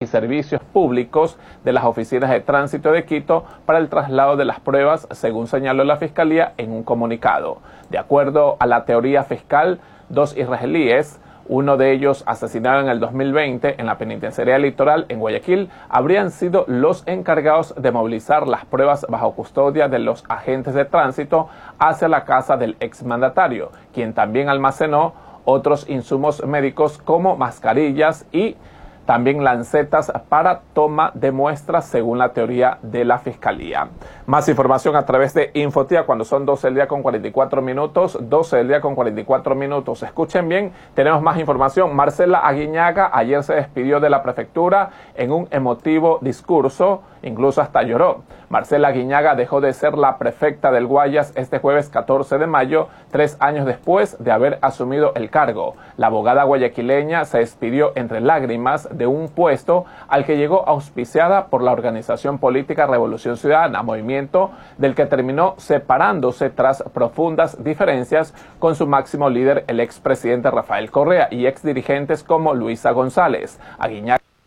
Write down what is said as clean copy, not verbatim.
servicios públicos de las oficinas de tránsito de Quito para el traslado de las pruebas, según señaló la Fiscalía en un comunicado. De acuerdo a la teoría fiscal, 2 israelíes, uno de ellos asesinado en el 2020 en la penitenciaría litoral en Guayaquil, habrían sido los encargados de movilizar las pruebas bajo custodia de los agentes de tránsito hacia la casa del exmandatario, quien también almacenó otros insumos médicos como mascarillas y también lancetas para toma de muestras, según la teoría de la Fiscalía. Más información a través de Infotía cuando son 12 del día con 44 minutos, 12 del día con 44 minutos. Escuchen bien, tenemos más información. Marcela Aguiñaga ayer se despidió de la prefectura en un emotivo discurso, incluso hasta lloró. Marcela Aguiñaga dejó de ser la prefecta del Guayas este jueves 14 de mayo, 3 años después de haber asumido el cargo. La abogada guayaquileña se despidió entre lágrimas de un puesto al que llegó auspiciada por la organización política Revolución Ciudadana, movimiento del que terminó separándose tras profundas diferencias con su máximo líder, el expresidente Rafael Correa, y exdirigentes como Luisa González. Aguiñaga